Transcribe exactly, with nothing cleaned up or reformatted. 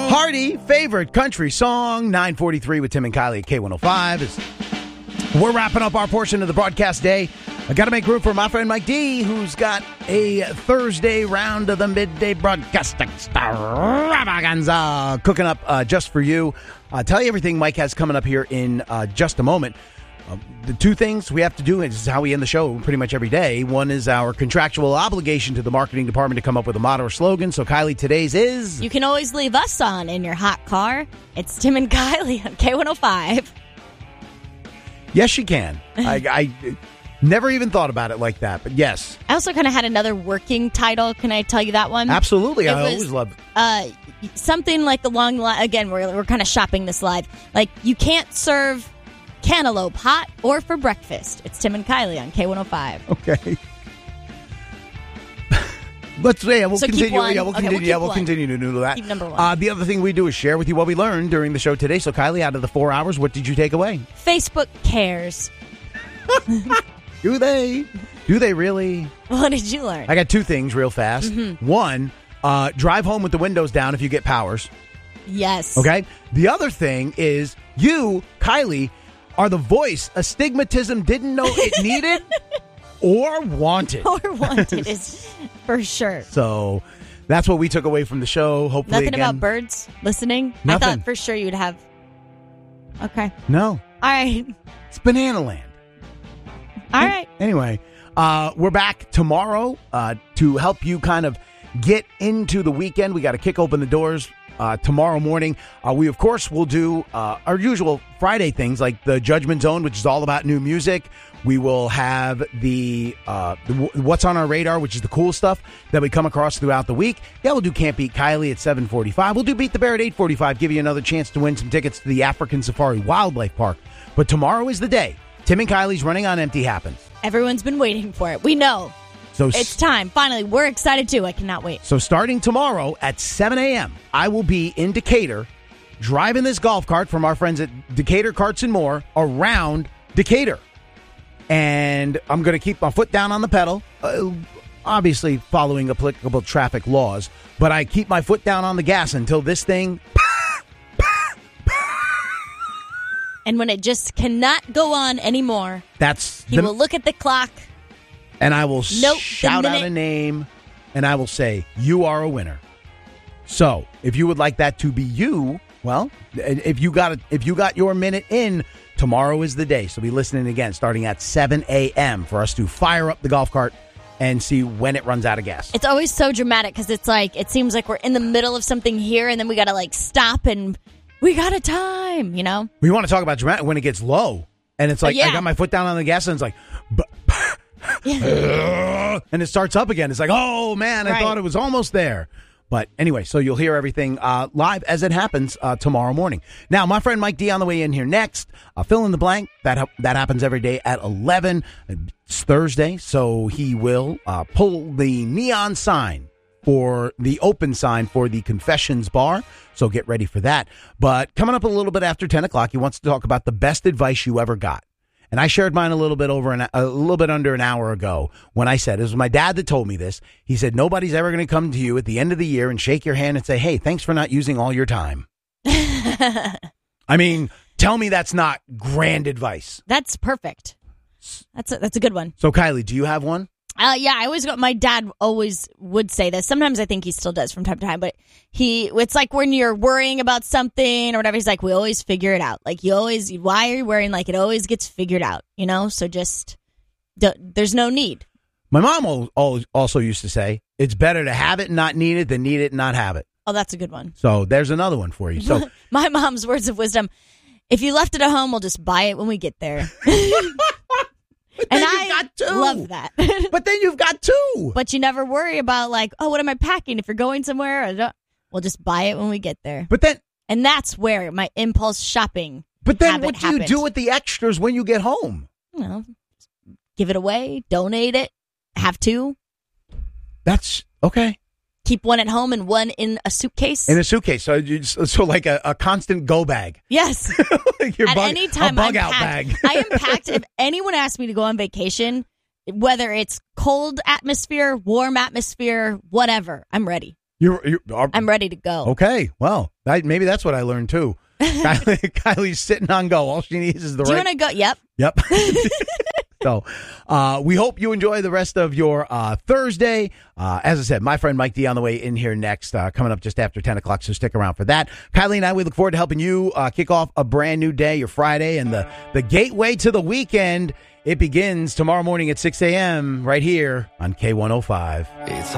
Hardy, favorite country song, nine forty-three with Tim and Kylie at K one oh five. It's, we're wrapping up our portion of the broadcast day. I got to make room for my friend Mike D, who's got a Thursday round of the midday broadcast extravaganza cooking up uh, just for you. I'll tell you everything Mike has coming up here in uh, just a moment. Uh, the two things we have to do, and this is how we end the show pretty much every day. One is our contractual obligation to the marketing department to come up with a motto or slogan. So, Kylie, today's is... You can always leave us on in your hot car. It's Tim and Kylie on K one oh five. Yes, you can. I... I Never even thought about it like that, but yes. I also kind of had another working title. Can I tell you that one? Absolutely. It I was, always love uh, something like along the line. Again, we're, we're kind of shopping this live. Like, you can't serve cantaloupe hot or for breakfast. It's Tim and Kylie on K one oh five. Okay. Let's yeah, we'll so continue. Keep one. Yeah, we'll okay, continue. we'll yeah, we'll one. continue to noodle that. Keep number one. Uh, the other thing we do is share with you what we learned during the show today. So, Kylie, out of the four hours, what did you take away? Facebook cares. Do they? Do they really? What did you learn? I got two things real fast. Mm-hmm. One, uh, drive home with the windows down if you get powers. Yes. Okay? The other thing is you, Kylie, are the voice astigmatism didn't know it needed or wanted. Or wanted is for sure. So that's what we took away from the show. Hopefully, Nothing again, about birds listening? Nothing. I thought for sure you'd have... Okay. No. All right. It's Banana Land. All right. Anyway, uh, we're back tomorrow uh, to help you kind of get into the weekend. We got to kick open the doors uh, tomorrow morning. Uh, we, of course, will do uh, our usual Friday things like the Judgment Zone, which is all about new music. We will have the, uh, the What's on Our Radar, which is the cool stuff that we come across throughout the week. Yeah, we'll do Can't Beat Kylie at seven forty-five. We'll do Beat the Bear at eight forty-five, give you another chance to win some tickets to the African Safari Wildlife Park. But tomorrow is the day. Tim and Kylie's Running on Empty happens. Everyone's been waiting for it. We know. So it's time. Finally, we're excited too. I cannot wait. So starting tomorrow at seven a.m., I will be in Decatur driving this golf cart from our friends at Decatur Carts and More around Decatur. And I'm going to keep my foot down on the pedal, uh, obviously following applicable traffic laws, but I keep my foot down on the gas until this thing... And when it just cannot go on anymore, that's he the, will look at the clock. And I will note shout out a name, and I will say, you are a winner. So if you would like that to be you, well, if you got it, if you got your minute in, tomorrow is the day. So be listening again, starting at seven a.m. for us to fire up the golf cart and see when it runs out of gas. It's always so dramatic because it's like, it seems like we're in the middle of something here, and then we got to like stop and... We got a time, you know? We want to talk about dramatic when it gets low. And it's like, yeah. I got my foot down on the gas, and it's like, yeah. And it starts up again. It's like, oh, man, I right. thought it was almost there. But anyway, so you'll hear everything uh, live as it happens uh, tomorrow morning. Now, my friend Mike D on the way in here next. Uh, fill in the blank. That, ha- that happens every day at eleven. It's Thursday, so he will uh, pull the neon sign for the open sign for the Confessions Bar. So get ready for that. But coming up a little bit after ten o'clock, he wants to talk about the best advice you ever got. And I shared mine a little bit over an, a little bit under an hour ago when I said, it was my dad that told me this. He said, nobody's ever going to come to you at the end of the year and shake your hand and say, hey, thanks for not using all your time. I mean, tell me that's not grand advice. That's perfect. That's a, that's a good one. So, Kylie, do you have one? Uh, yeah, I always go. My dad always would say this. Sometimes I think he still does from time to time, but he, it's like when you're worrying about something or whatever, he's like, we always figure it out. Like, you always, why are you worrying? Like, it always gets figured out, you know? So just, there's no need. My mom also used to say, it's better to have it and not need it than need it and not have it. Oh, that's a good one. So there's another one for you. So my mom's words of wisdom, if you left it at home, we'll just buy it when we get there. But and then I you've got two. love that. But then you've got two. But you never worry about like, oh, what am I packing? If you're going somewhere, or don't, we'll just buy it when we get there. But then, and that's where my impulse shopping. But then, habit what do happened. you do with the extras when you get home? You know, give it away, donate it, have two. That's okay. Keep one at home and one in a suitcase. In a suitcase, so you, so like a, a constant go bag. Yes. Like your at bug, any time, a bug I'm out packed. bag. I am packed. If anyone asks me to go on vacation, whether it's cold atmosphere, warm atmosphere, whatever, I'm ready. You're, you're are, I'm ready to go. Okay. Well, I, maybe that's what I learned too. Kylie, Kylie's sitting on go. All she needs is the Do right. you want to go? Yep. Yep. So, uh, we hope you enjoy the rest of your uh, Thursday. Uh, as I said, my friend Mike D on the way in here next, uh, coming up just after ten o'clock, so stick around for that. Kylie and I, we look forward to helping you uh, kick off a brand new day, your Friday, and the, the gateway to the weekend. It begins tomorrow morning at six a.m. right here on K one oh five. It's